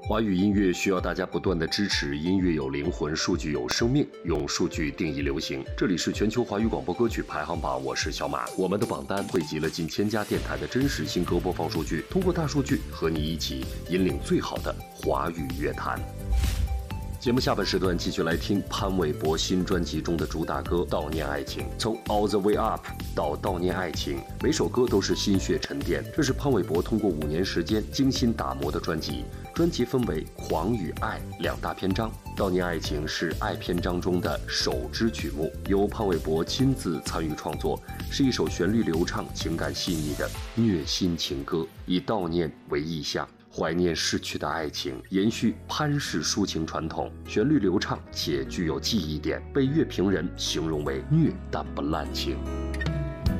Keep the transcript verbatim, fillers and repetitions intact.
华语音乐需要大家不断的支持，音乐有灵魂，数据有生命，用数据定义流行。这里是全球华语广播歌曲排行榜，我是小马。我们的榜单汇集了近千家电台的真实新歌播放数据，通过大数据和你一起引领最好的华语乐坛。节目下半时段继续来听潘玮柏新专辑中的主打歌《悼念爱情》。从 All the Way Up 到悼念爱情，每首歌都是心血沉淀。这是潘玮柏通过五年时间精心打磨的专辑。专辑分为狂与爱两大篇章，悼念爱情是爱篇章中的首支曲目，由潘玮柏亲自参与创作，是一首旋律流畅、情感细腻的虐心情歌，以悼念为意象，怀念逝去的爱情，延续潘氏抒情传统，旋律流畅且具有记忆点，被乐评人形容为虐但不滥情。